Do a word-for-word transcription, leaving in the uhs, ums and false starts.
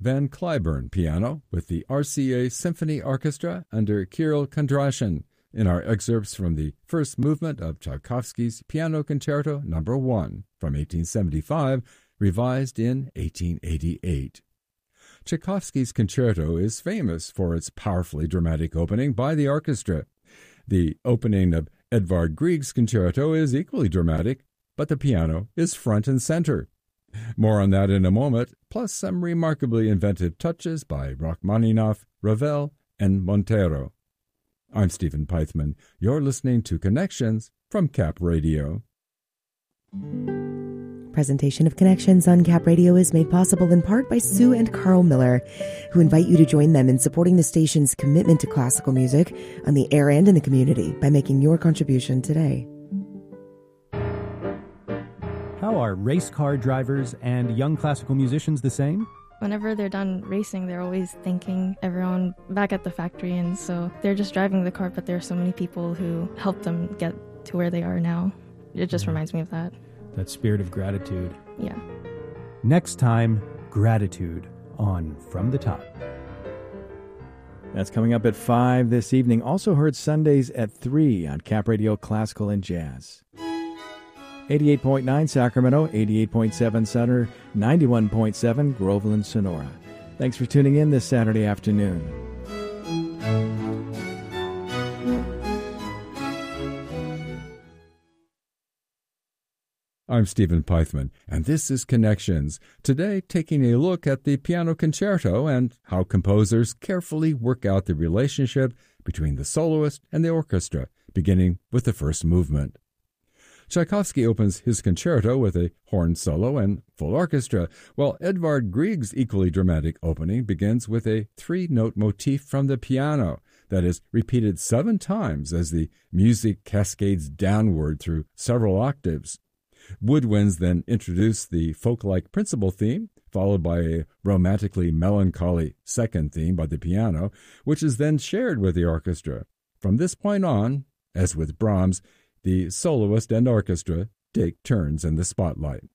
Van Cliburn piano with the R C A Symphony Orchestra under Kirill Kondrashin in our excerpts from the first movement of Tchaikovsky's Piano Concerto Number one from eighteen seventy-five, revised in eighteen eighty-eight. Tchaikovsky's concerto is famous for its powerfully dramatic opening by the orchestra. The opening of Edvard Grieg's concerto is equally dramatic, but the piano is front and center. More on that in a moment, plus some remarkably inventive touches by Rachmaninoff, Ravel, and Montero. I'm Stephen Pythman. You're listening to Connections from Cap Radio. Presentation of Connections on Cap Radio is made possible in part by Sue and Carl Miller, who invite you to join them in supporting the station's commitment to classical music on the air and in the community by making your contribution today. How are race car drivers and young classical musicians the same? Whenever they're done racing, they're always thanking everyone back at the factory, and so they're just driving the car, but there are so many people who helped them get to where they are now. It just reminds me of that. That spirit of gratitude. Yeah. Next time, gratitude on From the Top. That's coming up at five this evening. Also heard Sundays at three on Cap Radio Classical and Jazz. eighty-eight point nine Sacramento, eighty-eight point seven Sutter, ninety-one point seven Groveland, Sonora. Thanks for tuning in this Saturday afternoon. I'm Stephen Pythman, and this is Connections, today taking a look at the piano concerto and how composers carefully work out the relationship between the soloist and the orchestra, beginning with the first movement. Tchaikovsky opens his concerto with a horn solo and full orchestra, while Edvard Grieg's equally dramatic opening begins with a three-note motif from the piano that is repeated seven times as the music cascades downward through several octaves. Woodwinds then introduce the folk-like principal theme, followed by a romantically melancholy second theme by the piano, which is then shared with the orchestra. From this point on, as with Brahms, the soloist and orchestra take turns in the spotlight.